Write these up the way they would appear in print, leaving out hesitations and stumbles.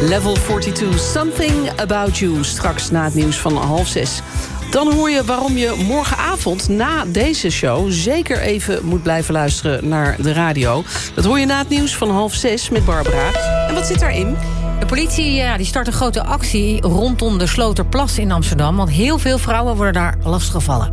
Level 42, Something About You. Straks na het nieuws van 5:30. Dan hoor je waarom je morgenavond na deze show zeker even moet blijven luisteren naar de radio. Dat hoor je na het nieuws van 5:30 met Barbara. En wat zit daarin? De politie die start een grote actie rondom de Sloterplas in Amsterdam. Want heel veel vrouwen worden daar lastiggevallen.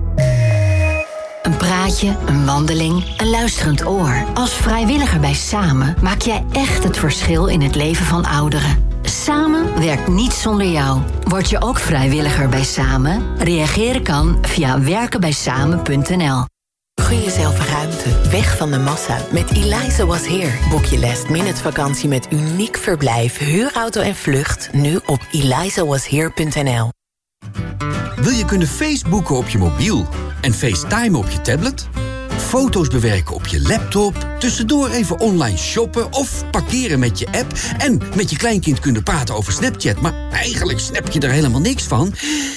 Een praatje, een wandeling, een luisterend oor. Als vrijwilliger bij Samen maak jij echt het verschil in het leven van ouderen. Samen werkt niet zonder jou. Word je ook vrijwilliger bij Samen? Reageren kan via werkenbijsamen.nl. Gun jezelf ruimte, weg van de massa. Met Eliza Was Here boek je last-minute vakantie met uniek verblijf, huurauto en vlucht. Nu op elizawashere.nl. Wil je kunnen Facebooken op je mobiel en FaceTime op je tablet? Foto's bewerken op je laptop, tussendoor even online shoppen of parkeren met je app en met je kleinkind kunnen praten over Snapchat, maar eigenlijk snap je er helemaal niks van?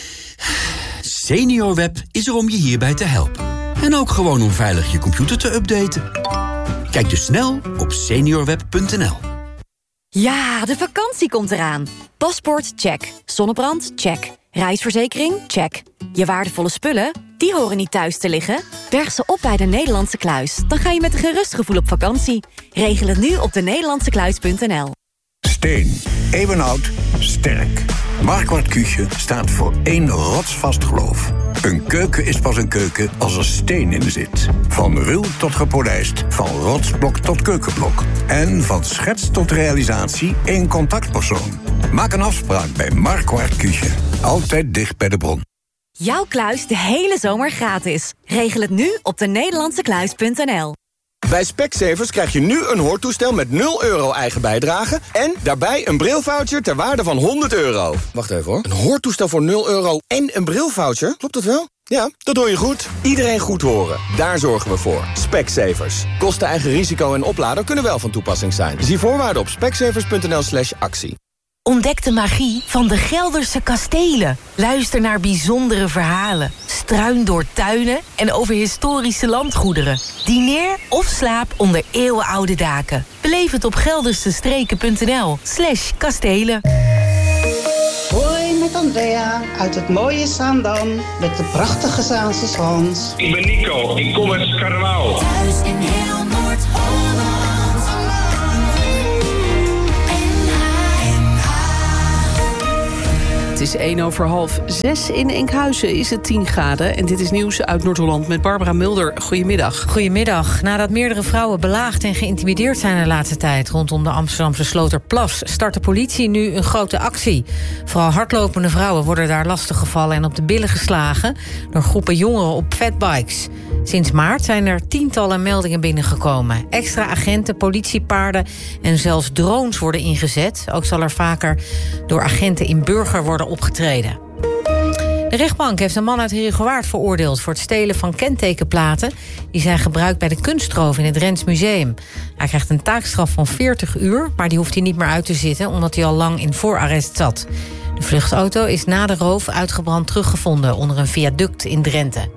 SeniorWeb is er om je hierbij te helpen. En ook gewoon om veilig je computer te updaten. Kijk dus snel op seniorweb.nl. Ja, de vakantie komt eraan. Paspoort, check. Zonnebrand, check. Reisverzekering, check. Je waardevolle spullen, die horen niet thuis te liggen. Berg ze op bij de Nederlandse Kluis. Dan ga je met een gerust gevoel op vakantie. Regel het nu op denederlandsekluis.nl. Steen, eeuwenoud, sterk. Marquardt Küche staat voor één rotsvast geloof. Een keuken is pas een keuken als er steen in zit. Van ruw tot gepolijst, van rotsblok tot keukenblok. En van schets tot realisatie één contactpersoon. Maak een afspraak bij Marquardt Küche. Altijd dicht bij de bron. Jouw kluis de hele zomer gratis. Regel het nu op denederlandsekluis.nl. Bij Specsavers krijg je nu een hoortoestel met 0 euro eigen bijdrage en daarbij een brilvoucher ter waarde van 100 euro. Wacht even hoor. Een hoortoestel voor 0 euro en een brilvoucher? Klopt dat wel? Ja, dat hoor je goed. Iedereen goed horen. Daar zorgen we voor. Specsavers. Kosten, eigen risico en oplader kunnen wel van toepassing zijn. Zie voorwaarden op specsavers.nl/actie. Ontdek de magie van de Gelderse kastelen. Luister naar bijzondere verhalen. Struin door tuinen en over historische landgoederen. Dineer of slaap onder eeuwenoude daken. Beleef het op geldersestreken.nl/kastelen. Hoi, met Andrea uit het mooie Zaandam met de prachtige Zaanse schans. Ik ben Nico, ik kom uit Karwouw. Thuis in heel Noord-Holland. Het is 5:01. In Enkhuizen is het 10 graden. En dit is nieuws uit Noord-Holland met Barbara Mulder. Goedemiddag. Goedemiddag. Nadat meerdere vrouwen belaagd en geïntimideerd zijn de laatste tijd rondom de Amsterdamse Sloterplas, start de politie nu een grote actie. Vooral hardlopende vrouwen worden daar lastiggevallen en op de billen geslagen door groepen jongeren op fatbikes. Sinds maart zijn er tientallen meldingen binnengekomen. Extra agenten, politiepaarden en zelfs drones worden ingezet. Ook zal er vaker door agenten in Burger worden opgetreden. De rechtbank heeft een man uit Heerhugowaard veroordeeld voor het stelen van kentekenplaten die zijn gebruikt bij de kunstroof in het Drents Museum. Hij krijgt een taakstraf van 40 uur, maar die hoeft hij niet meer uit te zitten omdat hij al lang in voorarrest zat. De vluchtauto is na de roof uitgebrand teruggevonden onder een viaduct in Drenthe.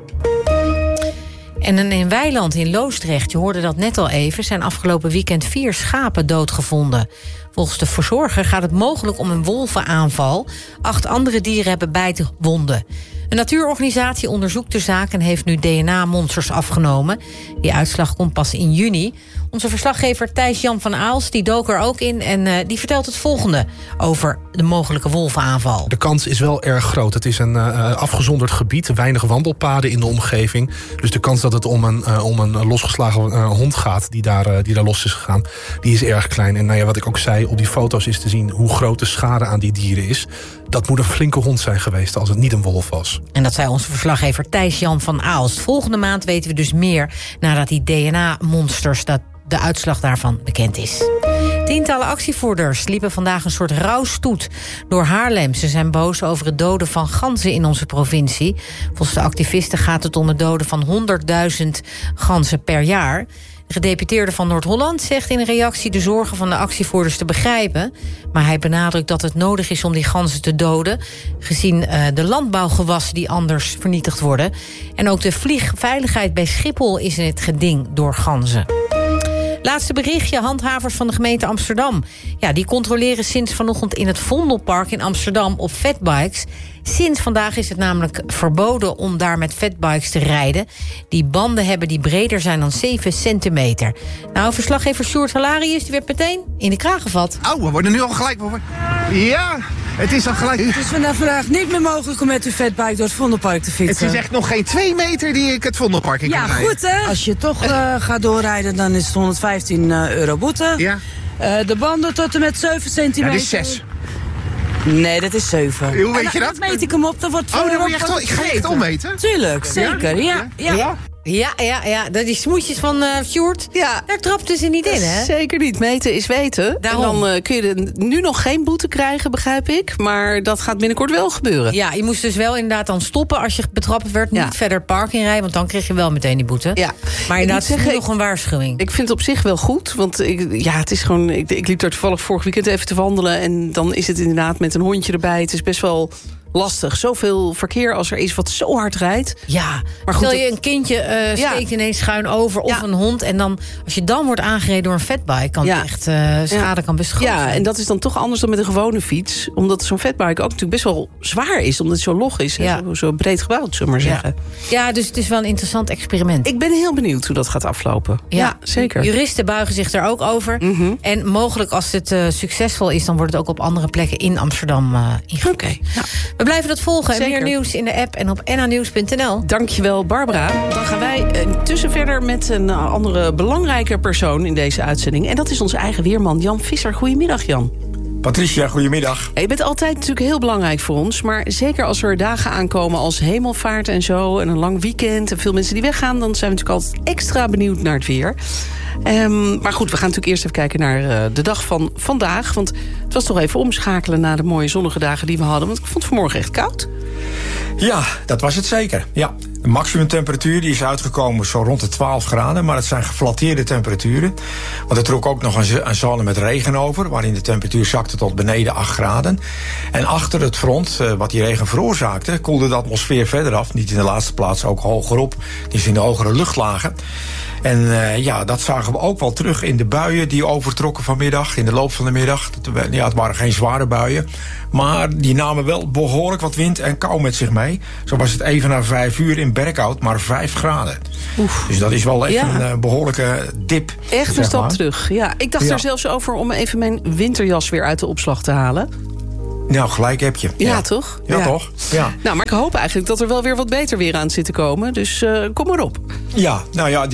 En in Weiland in Loosdrecht, je hoorde dat net al even, zijn afgelopen weekend 4 schapen doodgevonden. Volgens de verzorger gaat het mogelijk om een wolvenaanval. 8 andere dieren hebben bijtwonden. Een natuurorganisatie onderzoekt de zaak en heeft nu DNA-monsters afgenomen. Die uitslag komt pas in juni. Onze verslaggever Thijs-Jan van Aalst die dook er ook in en die vertelt het volgende over de mogelijke wolvenaanval. De kans is wel erg groot. Het is een afgezonderd gebied, weinig wandelpaden in de omgeving. Dus de kans dat het om een losgeslagen hond gaat die daar los is gegaan, die is erg klein. En nou ja, wat ik ook zei, op die foto's is te zien hoe groot de schade aan die dieren is. Dat moet een flinke hond zijn geweest als het niet een wolf was. En dat zei onze verslaggever Thijs-Jan van Aalst. Volgende maand weten we dus meer nadat die DNA-monsters, dat de uitslag daarvan bekend is. Tientallen actievoerders liepen vandaag een soort rouwstoet door Haarlem. Ze zijn boos over het doden van ganzen in onze provincie. Volgens de activisten gaat het om het doden van 100.000 ganzen per jaar. De gedeputeerde van Noord-Holland zegt in een reactie de zorgen van de actievoerders te begrijpen. Maar hij benadrukt dat het nodig is om die ganzen te doden, gezien de landbouwgewassen die anders vernietigd worden. En ook de vliegveiligheid bij Schiphol is in het geding door ganzen. Laatste berichtje, handhavers van de gemeente Amsterdam. Ja, die controleren sinds vanochtend in het Vondelpark in Amsterdam op fatbikes. Sinds vandaag is het namelijk verboden om daar met fatbikes te rijden. Die banden hebben die breder zijn dan 7 centimeter. Nou, verslaggever Sjoerd Halarius die werd meteen in de kraag gevat. Oh, we worden nu al gelijk... Ja, het is al gelijk... Het is vandaag niet meer mogelijk om met uw fatbike door het Vondelpark te fietsen. Het is echt nog geen 2 meter die ik het Vondelpark in kan rijden. Ja, goed hè? Als je toch gaat doorrijden, dan is het €115 boete. Ja. De banden tot en met 7 centimeter. Ja, dat is 6. Nee, dat is 7. Hoe weet je dat? Dan meet ik hem op, dan wordt dan moet je echt ik ga je echt ommeten? Tuurlijk, zeker, ja. Ja, die smoetjes van Sjoerd, daar trapten ze niet in, hè? Zeker niet. Meten is weten. Daarom. En dan kun je nu nog geen boete krijgen, begrijp ik. Maar dat gaat binnenkort wel gebeuren. Ja, je moest dus wel inderdaad dan stoppen als je betrapt werd. Niet verder park inrijden, want dan kreeg je wel meteen die boete. Ja. Maar inderdaad, het is nog een waarschuwing. Ik vind het op zich wel goed, want het is gewoon... Ik liep daar toevallig vorig weekend even te wandelen... en dan is het inderdaad met een hondje erbij. Het is best wel... lastig. Zoveel verkeer als er is wat zo hard rijdt. Ja, maar goed, stel je een kindje steekt ineens schuin over of een hond... en dan, als je dan wordt aangereden door een fatbike... kan het echt schade kan best groot zijn. Ja, en dat is dan toch anders dan met een gewone fiets. Omdat zo'n fatbike ook natuurlijk best wel zwaar is. Omdat het zo log is. Ja. Zo breed gebouwd, zullen we maar zeggen. Ja, dus het is wel een interessant experiment. Ik ben heel benieuwd hoe dat gaat aflopen. Ja, zeker. Juristen buigen zich er ook over. Mm-hmm. En mogelijk als het succesvol is... dan wordt het ook op andere plekken in Amsterdam ingevoerd. Oké. Ja. We blijven dat volgen. Zeker. Meer nieuws in de app en op NAnieuws.nl. Dankjewel, Barbara. Dan gaan wij intussen verder met een andere belangrijke persoon in deze uitzending. En dat is onze eigen weerman Jan Visser. Goedemiddag, Jan. Patricia, goedemiddag. Je bent altijd natuurlijk heel belangrijk voor ons. Maar zeker als er dagen aankomen als hemelvaart en zo... en een lang weekend en veel mensen die weggaan... dan zijn we natuurlijk altijd extra benieuwd naar het weer. Maar goed, we gaan natuurlijk eerst even kijken naar de dag van vandaag. Want het was toch even omschakelen na de mooie zonnige dagen die we hadden. Want ik vond het vanmorgen echt koud. Ja, dat was het zeker. Ja. De maximumtemperatuur die is uitgekomen zo rond de 12 graden. Maar het zijn geflatteerde temperaturen. Want er trok ook nog een zone met regen over. Waarin de temperatuur zakte tot beneden 8 graden. En achter het front, wat die regen veroorzaakte... koelde de atmosfeer verder af. Niet in de laatste plaats, ook hogerop. Dus in de hogere luchtlagen. En dat zagen we ook wel terug in de buien die overtrokken vanmiddag. In de loop van de middag. Ja, het waren geen zware buien. Maar die namen wel behoorlijk wat wind en kou met zich mee. Zo was het even na 5 uur in Berkhout maar 5 graden. Oef. Dus dat is wel even een behoorlijke dip. Echt een stap terug. Ja, ik dacht er zelfs over om even mijn winterjas weer uit de opslag te halen. Nou, gelijk heb je. Ja, toch? Ja, toch? Ja. Nou, maar ik hoop eigenlijk dat er wel weer wat beter weer aan zit te komen. Dus kom maar op. Ja, nou ja,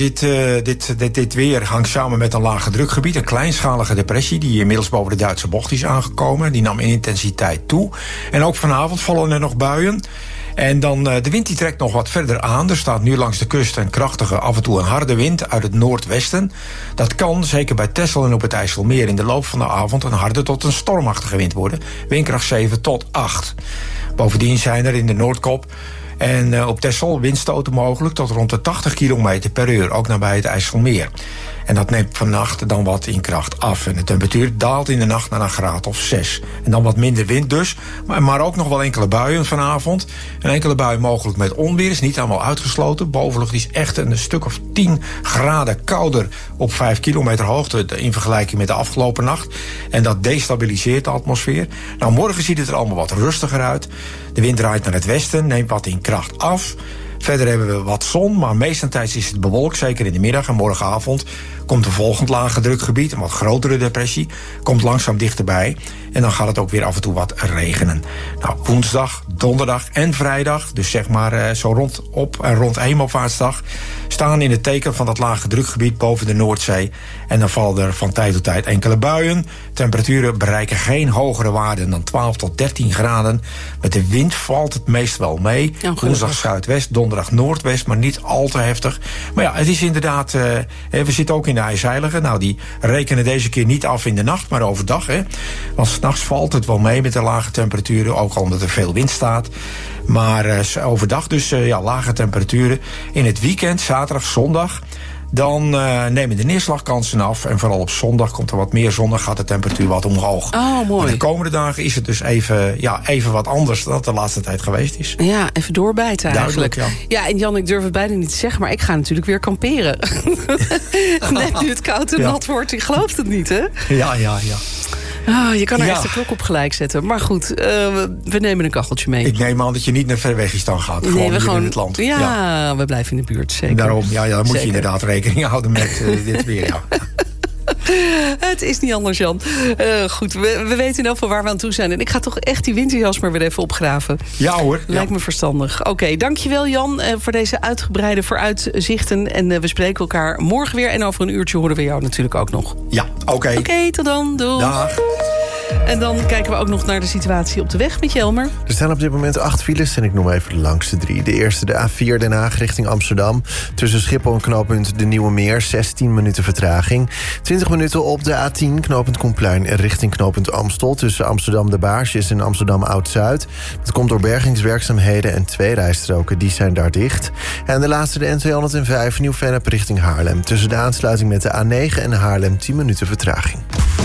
dit weer hangt samen met een lage drukgebied. Een kleinschalige depressie die inmiddels boven de Duitse bocht is aangekomen. Die nam in intensiteit toe. En ook vanavond vallen er nog buien. En dan de wind die trekt nog wat verder aan. Er staat nu langs de kust een krachtige, af en toe een harde wind uit het noordwesten. Dat kan, zeker bij Texel en op het IJsselmeer... in de loop van de avond een harde tot een stormachtige wind worden. Windkracht 7 tot 8. Bovendien zijn er in de Noordkop en op Texel windstoten mogelijk... tot rond de 80 km per uur, ook nabij het IJsselmeer. En dat neemt vannacht dan wat in kracht af. En de temperatuur daalt in de nacht naar een graad of 6. En dan wat minder wind dus. Maar ook nog wel enkele buien vanavond. Een enkele bui mogelijk met onweer is niet allemaal uitgesloten. Bovenlucht is echt een stuk of 10 graden kouder op 5 kilometer hoogte... in vergelijking met de afgelopen nacht. En dat destabiliseert de atmosfeer. Nou, morgen ziet het er allemaal wat rustiger uit. De wind draait naar het westen, neemt wat in kracht af... Verder hebben we wat zon, maar meestentijds is het bewolkt, zeker in de middag en morgenavond. Komt een volgend lage drukgebied, een wat grotere depressie, komt langzaam dichterbij. En dan gaat het ook weer af en toe wat regenen. Nou, woensdag, donderdag en vrijdag, dus zeg maar zo rond Hemelvaartsdag... staan in het teken van dat lage drukgebied boven de Noordzee. En dan vallen er van tijd tot tijd enkele buien. Temperaturen bereiken geen hogere waarden dan 12 tot 13 graden. Met de wind valt het meest wel mee. Woensdag zuidwest, donderdag noordwest, maar niet al te heftig. Maar ja, het is inderdaad... we zitten ook in de IJsheilige. Nou, die rekenen deze keer niet af in de nacht, maar overdag. Want 's nachts valt het wel mee met de lage temperaturen. Ook al omdat er veel wind staat. Maar overdag dus lage temperaturen. In het weekend, zaterdag, zondag... dan nemen de neerslagkansen af. En vooral op zondag komt er wat meer zon, dan gaat de temperatuur wat omhoog. Oh, mooi. Maar de komende dagen is het dus even wat anders dan het de laatste tijd geweest is. Ja, even doorbijten eigenlijk. Duidelijk, ja, en Jan, ik durf het bijna niet te zeggen, maar ik ga natuurlijk weer kamperen. Net nu het koud en nat wordt, je gelooft het niet, hè? Ja. Oh, je kan er echt de klok op gelijk zetten. Maar goed, we nemen een kacheltje mee. Ik neem aan dat je niet naar Verwegistan gaat. Gewoon hier in het land. Ja, we blijven in de buurt, zeker. Daarom, dan moet je inderdaad rekening houden met dit weer, ja. Het is niet anders, Jan. Goed, we weten in elk geval waar we aan toe zijn. En ik ga toch echt die winterjas maar weer even opgraven. Ja hoor. Lijkt me verstandig. Oké, dankjewel Jan voor deze uitgebreide vooruitzichten. En we spreken elkaar morgen weer. En over een uurtje horen we jou natuurlijk ook nog. Ja, oké. Oké, tot dan. Doei. Dag. En dan kijken we ook nog naar de situatie op de weg met Jelmer. Er staan op dit moment 8 files en ik noem even de langste 3. De eerste, de A4 Den Haag richting Amsterdam. Tussen Schiphol en knooppunt De Nieuwe Meer, 16 minuten vertraging. 20 minuten op de A10, knooppunt Koenplein en richting knooppunt Amstel. Tussen Amsterdam de Baarsjes en Amsterdam Oud-Zuid. Dat komt door bergingswerkzaamheden en 2 rijstroken, die zijn daar dicht. En de laatste, de N205, Nieuw-Vennep richting Haarlem. Tussen de aansluiting met de A9 en Haarlem 10 minuten vertraging.